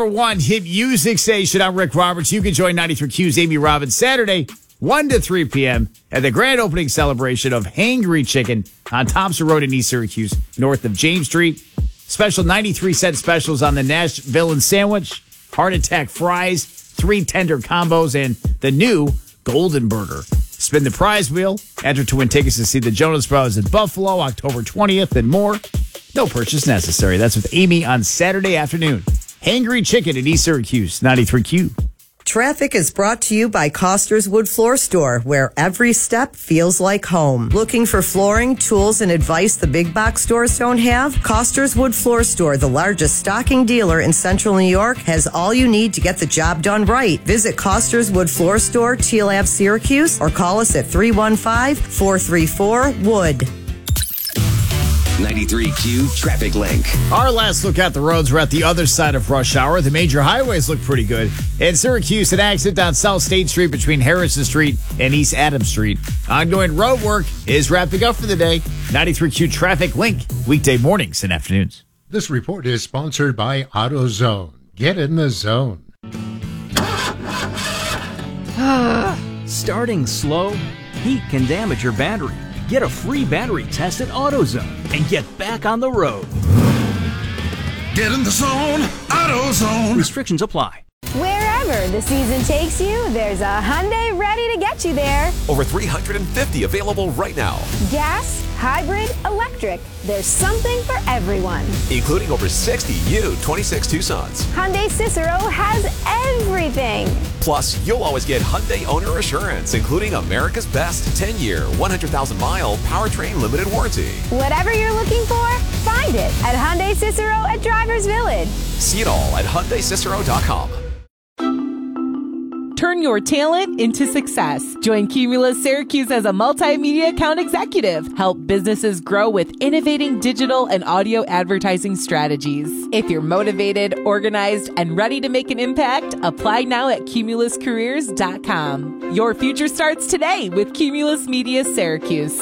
number one hit music station. I'm Rick Roberts. You can join 93Q's Amy Robbins Saturday, 1 to 3 p.m. at the grand opening celebration of Hangry Chicken on Thompson Road in East Syracuse, north of James Street. Special 93-cent specials on the Nashville and sandwich, heart attack fries, 3 tender combos, and the new Golden Burger. Spin the prize wheel. Enter to win tickets to see the Jonas Brothers in Buffalo, October 20th, and more. No purchase necessary. That's with Amy on Saturday afternoon. Hangry Chicken in East Syracuse, 93Q. Traffic is brought to you by Coster's Wood Floor Store, where every step feels like home. Looking for flooring, tools, and advice the big box stores don't have? Coster's Wood Floor Store, the largest stocking dealer in Central New York, has all you need to get the job done right. Visit Coster's Wood Floor Store, Teal Ave, Syracuse, or call us at 315-434-WOOD. 93Q Traffic Link. Our last look at the roads. We're at the other side of rush hour. The major highways look pretty good. In Syracuse, an accident on South State Street between Harrison Street and East Adams Street. Ongoing road work is wrapping up for the day. 93Q Traffic Link, weekday mornings and afternoons. This report is sponsored by AutoZone. Get in the zone. Starting slow? Heat can damage your battery. Get a free battery test at AutoZone and get back on the road. Get in the zone, AutoZone. Restrictions apply. Wherever the season takes you, there's a Hyundai ready to get you there. Over 350 available right now. Gas, hybrid, electric. There's something for everyone. Including over 60 new 26 Tucsons. Hyundai Cicero has everything. Plus, you'll always get Hyundai Owner Assurance, including America's best 10-year, 100,000-mile powertrain limited warranty. Whatever you're looking for, find it at Hyundai Cicero at Drivers Village. See it all at HyundaiCicero.com. Turn your talent into success. Join Cumulus Syracuse as a multimedia account executive. Help businesses grow with innovating digital and audio advertising strategies. If you're motivated, organized, and ready to make an impact, apply now at cumuluscareers.com. Your future starts today with Cumulus Media Syracuse.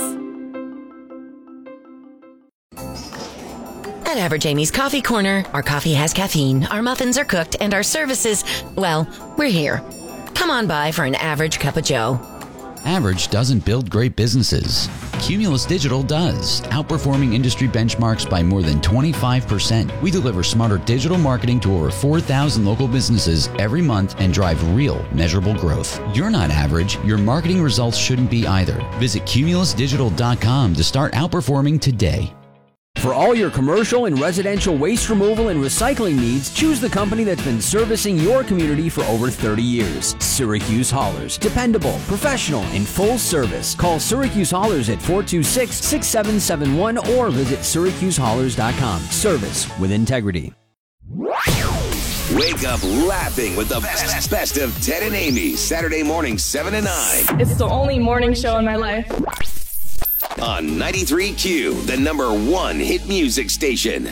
At Average Amy's Coffee Corner, our coffee has caffeine, our muffins are cooked, and our services, well, we're here. Come on by for an average cup of joe. Average doesn't build great businesses. Cumulus Digital does, outperforming industry benchmarks by more than 25%. We deliver smarter digital marketing to over 4,000 local businesses every month and drive real, measurable growth. You're not average. Your marketing results shouldn't be either. Visit cumulusdigital.com to start outperforming today. For all your commercial and residential waste removal and recycling needs, choose the company that's been servicing your community for over 30 years. Syracuse Haulers. Dependable, professional, and full service. Call Syracuse Haulers at 426-6771 or visit syracusehaulers.com. Service with integrity. Wake up laughing with the best of Ted and Amy. Saturday morning, 7 to 9. It's the only morning show in my life. On 93Q, the number one hit music station.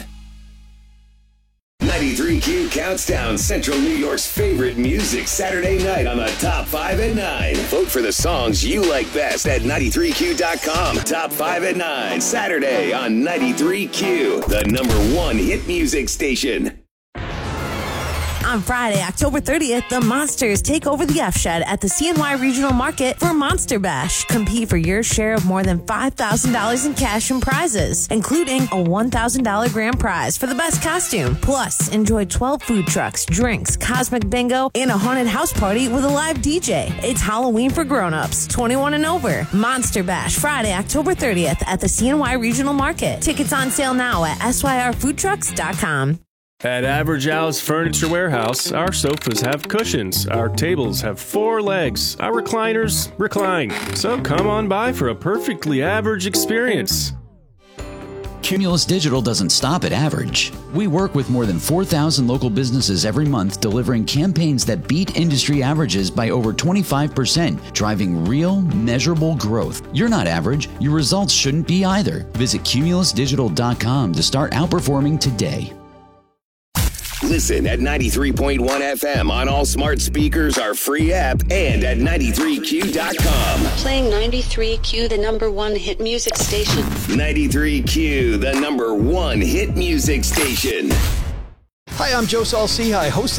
93Q counts down Central New York's favorite music Saturday night on the Top 5 at 9. Vote for the songs you like best at 93Q.com. Top 5 at 9, Saturday on 93Q, the number one hit music station. On Friday, October 30th, the Monsters take over the F-Shed at the CNY Regional Market for Monster Bash. Compete for your share of more than $5,000 in cash and prizes, including a $1,000 grand prize for the best costume. Plus, enjoy 12 food trucks, drinks, cosmic bingo, and a haunted house party with a live DJ. It's Halloween for grown-ups, 21 and over. Monster Bash, Friday, October 30th at the CNY Regional Market. Tickets on sale now at syrfoodtrucks.com. At Average Al's Furniture Warehouse, our sofas have cushions, our tables have 4 legs, our recliners recline. So come on by for a perfectly average experience. Cumulus Digital doesn't stop at average. We work with more than 4,000 local businesses every month, delivering campaigns that beat industry averages by over 25%, driving real, measurable growth. You're not average. Your results shouldn't be either. Visit cumulusdigital.com to start outperforming today. Listen at 93.1 FM on all smart speakers, our free app, and at 93Q.com. Playing 93Q, the number one hit music station. 93Q, the number one hit music station. Hi, I'm Joe Saul-Sehy, host